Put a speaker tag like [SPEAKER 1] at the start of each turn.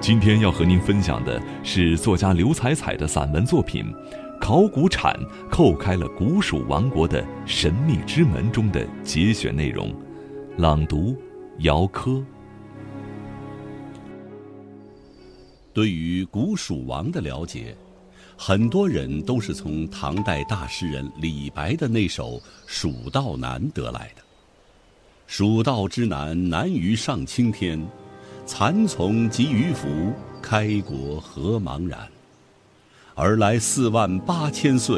[SPEAKER 1] 今天要和您分享的是作家刘彩彩的散文作品《考古铲叩开了古蜀王国的神秘之门》中的节选内容，朗读姚科。
[SPEAKER 2] 对于古蜀王的了解，很多人都是从唐代大诗人李白的那首《蜀道难》得来的。蜀道之难，难于上青天，蚕丛及鱼凫，开国何茫然。而来48000岁，